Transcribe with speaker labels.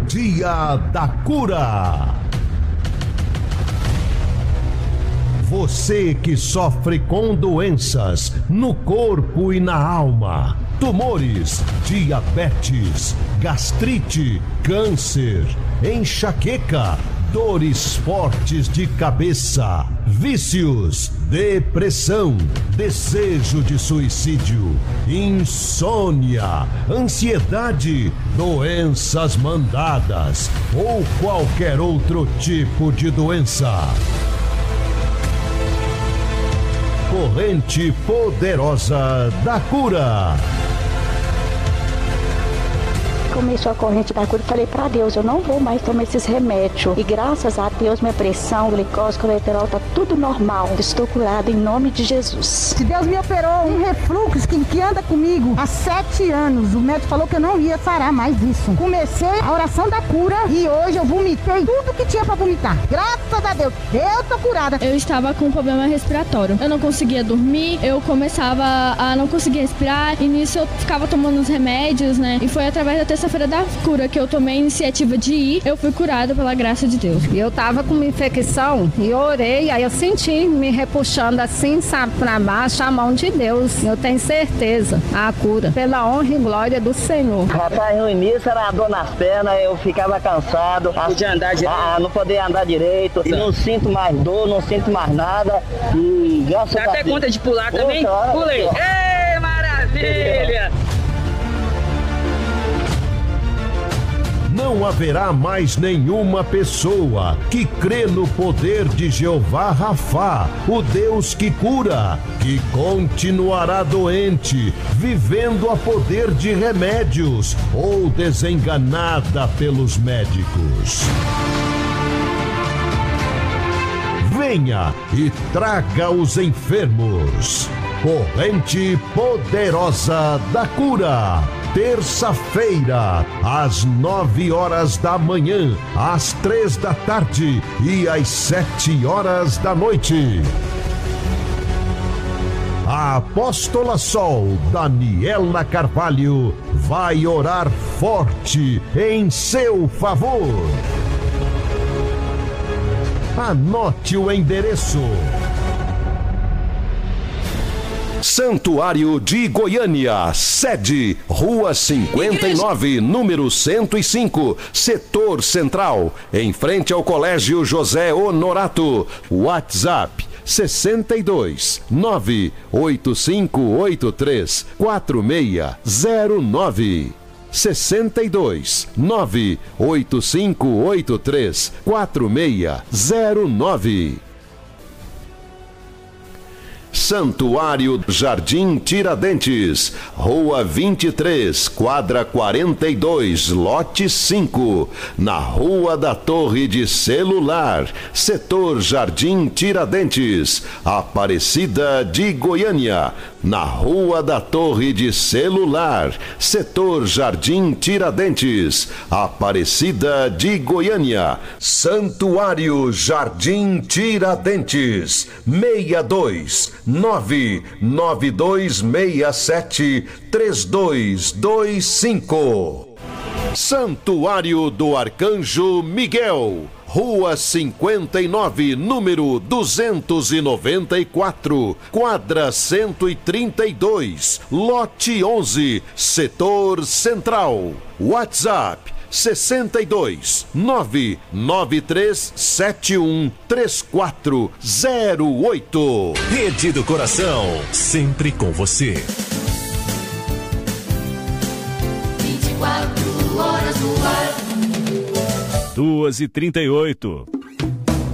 Speaker 1: Dia da Cura. Você que sofre com doenças no corpo e na alma, tumores, diabetes, gastrite, câncer, enxaqueca, dores fortes de cabeça, vícios, depressão, desejo de suicídio, insônia, ansiedade, doenças mandadas ou qualquer outro tipo de doença. Corrente Poderosa da Cura.
Speaker 2: Começou a corrente da cura, falei pra Deus, eu não vou mais tomar esses remédios. E graças a Deus, minha pressão, glicose, colesterol, tá tudo normal. Estou curada em nome de Jesus.
Speaker 3: Se Deus me operou um refluxo que anda comigo há 7 anos, o médico falou que eu não ia sarar mais disso. Comecei a oração da cura e hoje eu vomitei tudo que tinha pra vomitar. Graças a Deus, eu tô curada.
Speaker 4: Eu estava com um problema respiratório. Eu não conseguia dormir, eu começava a não conseguir respirar e nisso eu ficava tomando os remédios, né? E foi através da terça-feira da cura que eu tomei a iniciativa de ir, eu fui curada pela graça de Deus.
Speaker 5: Eu tava com uma infecção e orei, aí eu senti me repuxando assim, sabe, pra baixo, a mão de Deus. Eu tenho certeza, a cura, pela honra e glória do Senhor.
Speaker 6: Rapaz, no início era dor nas pernas, eu ficava cansado. Não podia andar direito. Não podia andar direito. E não sinto mais dor, não sinto mais nada. E graças a Deus. Dá até conta de pular também? Pulei. Ei, maravilha!
Speaker 1: Não haverá mais nenhuma pessoa que crê no poder de Jeová Rafá, o Deus que cura, que continuará doente, vivendo a poder de remédios ou desenganada pelos médicos. Venha e traga os enfermos. Corrente Poderosa da Cura. Terça-feira, às 9 horas da manhã, às 3 da tarde e às 7 horas da noite. A Apóstola Sol, Daniela Carvalho, vai orar forte em seu favor. Anote o endereço: Santuário de Goiânia, sede, Rua 59, número 105, Setor Central, em frente ao Colégio José Honorato. WhatsApp 62 98583 4609. 62 98583 4609. Santuário Jardim Tiradentes, Rua 23, quadra 42, lote 5, na Rua da Torre de Celular, Setor Jardim Tiradentes, Aparecida de Goiânia, na Rua da Torre de Celular, Setor Jardim Tiradentes, Aparecida de Goiânia. Santuário Jardim Tiradentes, 62 99267 3225. Santuário do Arcanjo Miguel, Rua 59, número 294, quadra 132, lote 11, Setor Central. WhatsApp 62 99371 3408.
Speaker 7: Rede do Coração, sempre com você.
Speaker 8: 24 horas no ar.
Speaker 7: 2h38.